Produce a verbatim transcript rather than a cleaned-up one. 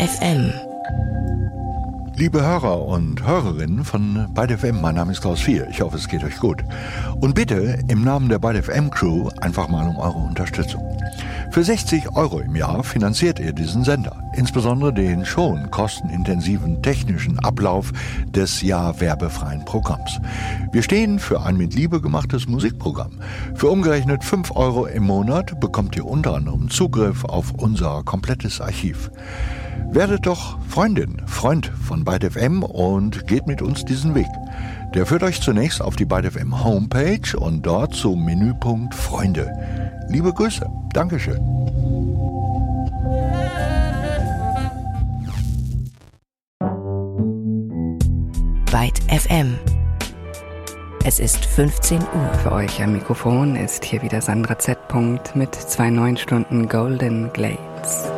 F M. Liebe Hörer und Hörerinnen von Byte F M, mein Name ist Klaus Vier. Ich hoffe, es geht euch gut. Und bitte im Namen der Byte F M Crew einfach mal um eure Unterstützung. Für sechzig Euro im Jahr finanziert ihr diesen Sender, insbesondere den schon kostenintensiven technischen Ablauf des ja werbefreien Programms. Wir stehen für ein mit Liebe gemachtes Musikprogramm. Für umgerechnet fünf Euro im Monat bekommt ihr unter anderem Zugriff auf unser komplettes Archiv. Werdet doch Freundin, Freund von Byte F M und geht mit uns diesen Weg. Der führt euch zunächst auf die Byte F M Homepage und dort zum Menüpunkt Freunde. Liebe Grüße, Dankeschön. Byte F M. Es ist fünfzehn Uhr. Für euch am Mikrofon ist hier wieder Sandra Z. mit zwei neuen Stunden Golden Glades.